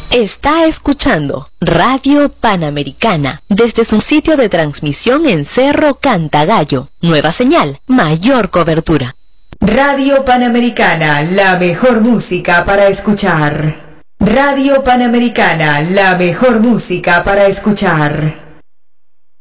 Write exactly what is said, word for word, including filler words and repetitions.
Está escuchando Radio Panamericana desde su sitio de transmisión en Cerro Cantagallo. Nueva señal, mayor cobertura. Radio Panamericana, la mejor música para escuchar. Radio Panamericana, la mejor música para escuchar.